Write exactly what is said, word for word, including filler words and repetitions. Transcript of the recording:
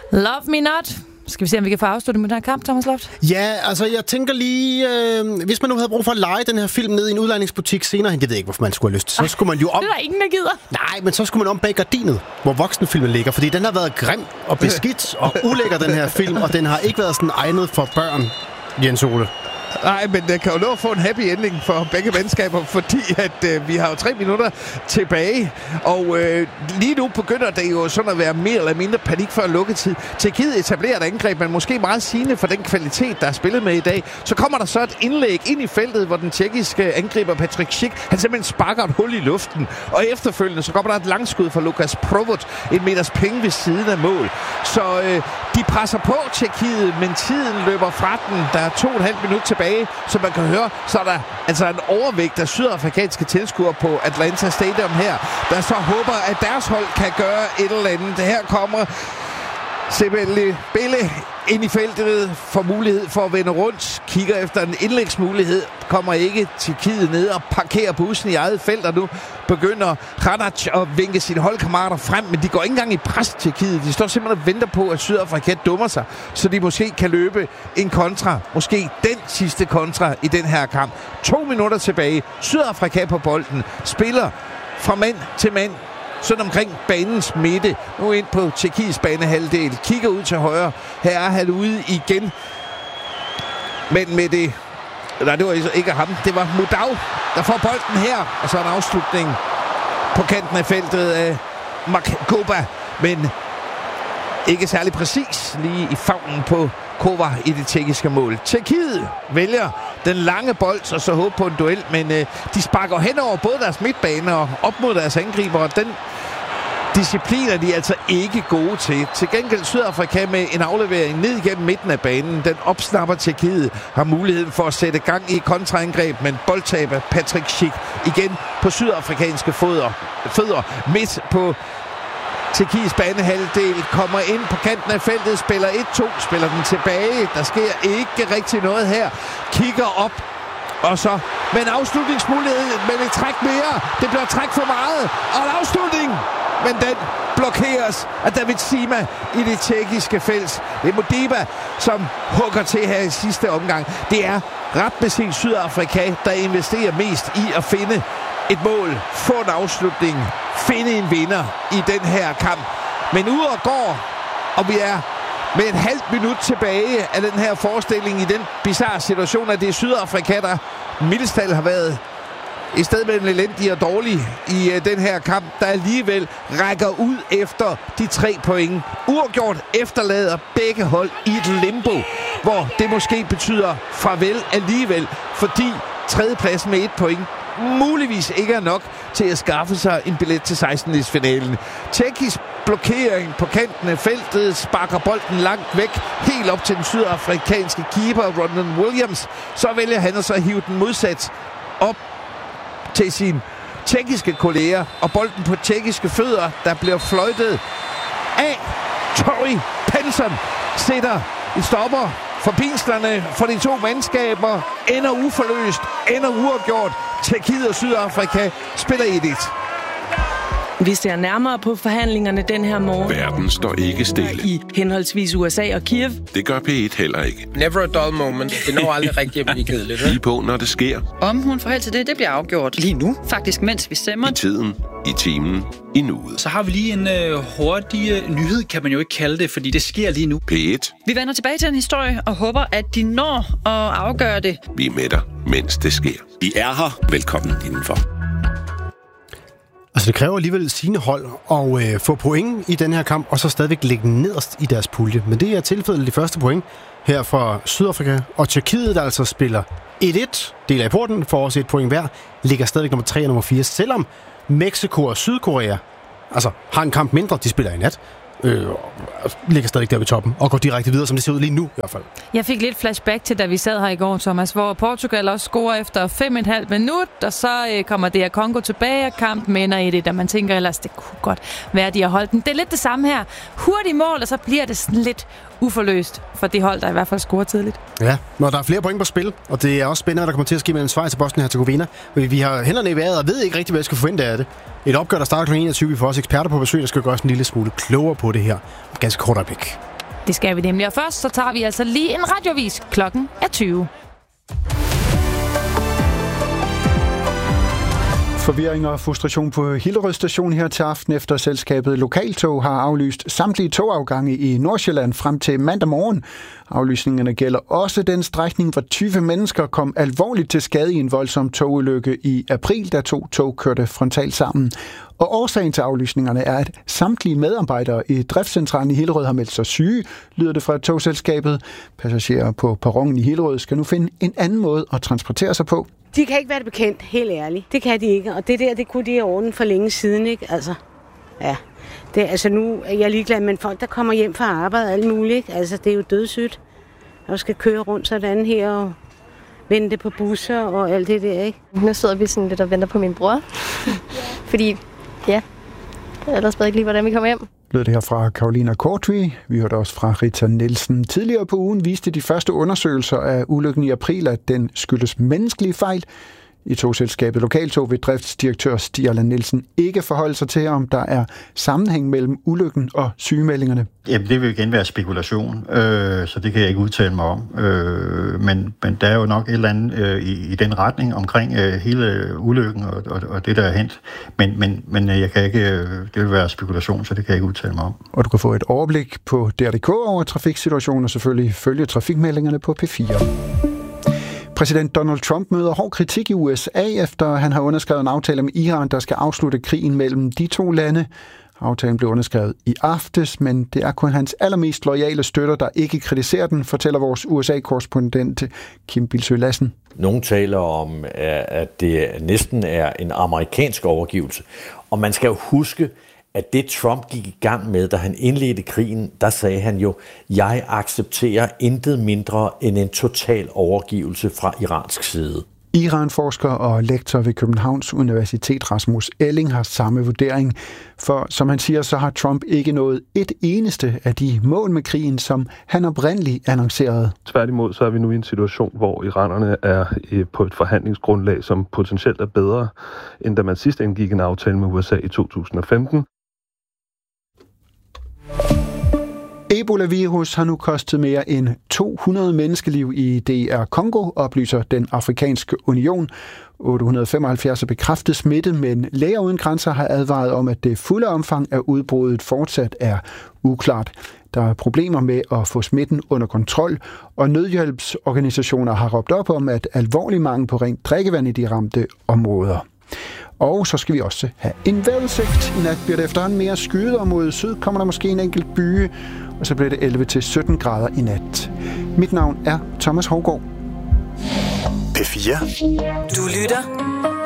Love me not. Skal vi se, om vi kan få afsluttet med den her kamp, Thomas Loft? Ja, altså jeg tænker lige, øh, hvis man nu havde brug for at lege den her film ned i en udlejningsbutik senere hen, det ved jeg ikke, hvorfor man skulle have lyst til. Så skulle man jo om... Det er der ingen, der gider. Nej, men så skulle man om bag gardinet, hvor voksenfilmen ligger, fordi den har været grim og beskidt og ulækker, den her film, og den har ikke været sådan egnet for børn, Jens Ole. Nej, men det kan jo nå at få en happy ending for begge mandskaber, fordi at øh, vi har jo tre minutter tilbage, og øh, lige nu begynder det jo sådan at være mere eller mindre panik før lukketid. Tjekkiet etablerer et angreb, men måske meget sigende for den kvalitet, der er spillet med i dag. Så kommer der så et indlæg ind i feltet, hvor den tjekkiske angriber Patrik Schick, han simpelthen sparker et hul i luften, og efterfølgende så kommer der et langskud fra Lukas Provot, en meters penge ved siden af mål. Så øh, de presser på Tjekkiet, men tiden løber fra den. Der er to og et halvt minut tilbage. Som man kan høre, så er der altså en overvægt af sydafrikanske tilskuere på Atlanta Stadium her, der så håber, at deres hold kan gøre et eller andet. Her kommer Sebele Bille ind i feltet, får mulighed for at vende rundt, kigger efter en indlægsmulighed, kommer ikke til Tjekkiet ned og parkerer bussen i eget felt, og nu begynder Hranac at vinke sine holdkammerater frem, men de går ikke engang i pres til Tjekkiet. De står simpelthen og venter på, at Sydafrika dummer sig, så de måske kan løbe en kontra, måske den sidste kontra i den her kamp. To minutter tilbage, Sydafrika på bolden, spiller fra mand til mand, sådan omkring banens midte, nu ind på Tjekkiets banehalvdel, kigger ud til højre, her er han ude igen, men med det, nej, det var ikke ham, det var Mudau, der får bolden her, og så en afslutning på kanten af feltet af Makoba, men ikke særlig præcis, lige i favnen på Kova i det tjekkiske mål. Tjekkiet vælger den lange bold, og så håber på en duel, men øh, de sparker hen over både deres midtbane og op mod deres angriber, og den disciplin er de altså ikke gode til. Til gengæld Sydafrika med en aflevering ned igennem midten af banen. Den opsnapper Tjekkiet, har muligheden for at sætte gang i kontraangreb, men boldtab af Patrik Schick igen på sydafrikanske fødder, fødder midt på Tjekkiets banehalvdel, kommer ind på kanten af feltet, spiller et to, spiller den tilbage. Der sker ikke rigtig noget her. Kigger op, og så med en afslutningsmulighed, men et træk mere. Det bliver træk for meget, og en afslutning, men den blokeres af David Sima i det tjekkiske felt. Det er Modiba, som hugger til her i sidste omgang. Det er ret beset Sydafrika, der investerer mest i at finde et mål, få en afslutning, finde en vinder i den her kamp. Men ud og går, og vi er med et halvt minut tilbage af den her forestilling i den bizarre situation, at det er Sydafrika, der mildestal har været i stedet mellem elendig og dårlig i uh, den her kamp, der alligevel rækker ud efter de tre point. Uafgjort efterlader begge hold i et limbo, hvor det måske betyder farvel alligevel, fordi tredjepladsen med et point muligvis ikke er nok til at skaffe sig en billet til sekstendedelsfinalen. Tjekkisk blokering på kanten af feltet, sparker bolden langt væk, helt op til den sydafrikanske keeper, Ronald Williams. Så vælger han at så hive den modsat op til sine tjekkiske kolleger, og bolden på tjekkiske fødder, der bliver fløjtet af Tori Penson, sætter en stopper for pinslerne for de to mandskaber, ender uforløst, ender uafgjort. Tjekkiet og Sydafrika spiller et et. Vi ser nærmere på forhandlingerne den her morgen. Verden står ikke stille. I henholdsvis U S A og Kiev. Det gør P et heller ikke. Never a dull moment. Det når aldrig rigtig at blive kedeligt. Lige på, når det sker. Om hun får held til det, det bliver afgjort lige nu. Faktisk, mens vi stemmer. I tiden, i timen, i nuet. Så har vi lige en øh, hurtig øh, nyhed, kan man jo ikke kalde det, fordi det sker lige nu. P et. Vi vender tilbage til en historie og håber, at de når at afgøre det. Vi er med dig, mens det sker. Vi er her. Velkommen indenfor. Altså det kræver alligevel sine hold at øh, få point i den her kamp, og så stadigvæk ligge nederst i deres pulje. Men det er tilfældet de første point her fra Sydafrika, og Tjekkiet, der altså spiller et et, deler i porten, får også et point hver, ligger stadigvæk nummer tre og nummer fire, selvom Mexico og Sydkorea altså har en kamp mindre, de spiller i nat, øh, ligger stadig der ved toppen og går direkte videre, som det ser ud lige nu i hvert fald. Jeg fik lidt flashback til, da vi sad her i går, Thomas, hvor Portugal også scorer efter fem og et halvt minut, og så øh, kommer det her Kongo tilbage, og kampen ender i det, da man tænker ellers, det kunne godt være, de har holdt den. Det er lidt det samme her. Hurtigt mål, og så bliver det sådan lidt uforløst for det hold, der i hvert fald scorer tidligt. Ja, når der er flere point på spil, og det er også spændende, hvad der kommer til at ske mellem Schweiz og Bosnien-Herzegovina. Vi har hænderne i vejret og ved ikke rigtig, hvad jeg skal forvente af det. Et opgør, der starter klokken enogtyve. Vi får også eksperter på besøg, der skal gøre os en lille smule klogere på det her. Ganske kort øjeblik. Det skal vi nemlig, og først så tager vi altså lige en radiovis. Klokken er tyve. Forvirring og frustration på Hillerød station her til aften, efter selskabet Lokaltog har aflyst samtlige togafgange i Nordsjælland frem til mandag morgen. Aflysningerne gælder også den strækning, hvor tyve mennesker kom alvorligt til skade i en voldsom togulykke i april, da to tog kørte frontalt sammen. Og årsagen til aflysningerne er, at samtlige medarbejdere i driftscentralen i Hillerød har meldt sig syge, lyder det fra togselskabet. Passagerer på perronen i Hillerød skal nu finde en anden måde at transportere sig på. De kan ikke være det bekendt, helt ærligt. Det kan de ikke, og det der, det kunne de have ordnet for længe siden, ikke? Altså, ja. Det, altså nu er jeg ligeglad, men folk, der kommer hjem fra arbejde og alt muligt, ikke? Altså, det er jo dødssygt. Og skal køre rundt sådan her og vente på busser og alt det der, ikke? Nu sidder vi sådan lidt og venter på min bror. Fordi, ja, ellers ved jeg ikke lige, hvordan vi kommer hjem. Lød det her fra Carolina Kortvi. Vi hørte også fra Rita Nielsen. Tidligere på ugen viste de første undersøgelser af ulykken i april, at den skyldes menneskelige fejl. I togselskabet Lokaltog vil driftsdirektør Stig Allan Nielsen ikke forholde sig til, om der er sammenhæng mellem ulykken og sygemeldingerne. Jamen, det vil igen være spekulation, øh, så det kan jeg ikke udtale mig om. Øh, men, men der er jo nok et eller andet øh, i, i den retning omkring øh, hele ulykken og, og, og det, der er hent. Men, men, men jeg kan ikke, øh, det vil være spekulation, så det kan jeg ikke udtale mig om. Og du kan få et overblik på D R punktum D K over trafiksituationen og selvfølgelig følge trafikmeldingerne på P fire. Præsident Donald Trump møder hård kritik i U S A, efter han har underskrevet en aftale med Iran, der skal afslutte krigen mellem de to lande. Aftalen blev underskrevet i aftes, men det er kun hans allermest loyale støtter, der ikke kritiserer den, fortæller vores U S A-korrespondent Kim Bilsøe Lassen. Nogle taler om, at det næsten er en amerikansk overgivelse, og man skal jo huske, at det Trump gik i gang med, da han indledte krigen, der sagde han jo, jeg accepterer intet mindre end en total overgivelse fra iransk side. Iran-forsker og lektor ved Københavns Universitet Rasmus Elling har samme vurdering. For som han siger, så har Trump ikke nået et eneste af de mål med krigen, som han oprindeligt annoncerede. Tværtimod så er vi nu i en situation, hvor iranerne er på et forhandlingsgrundlag, som potentielt er bedre, end da man sidst indgik en aftale med U S A i to tusind og femten. Ebola-virus har nu kostet mere end to hundrede menneskeliv i D R Congo, oplyser den afrikanske union. otte hundrede og femoghalvfjerds er bekræftet smitte, men Læger uden grænser har advaret om, at det fulde omfang af udbruddet fortsat er uklart. Der er problemer med at få smitten under kontrol, og nødhjælpsorganisationer har råbt op om, at alvorlig mangel på rent drikkevand i de ramte områder. Og så skal vi også have en vejrudsigt. I nat bliver det efterhånden mere skyet, og mod syd kommer der måske en enkelt byge, og så bliver det elleve til sytten grader i nat. Mit navn er Thomas Hovgaard. P fire. Du lytter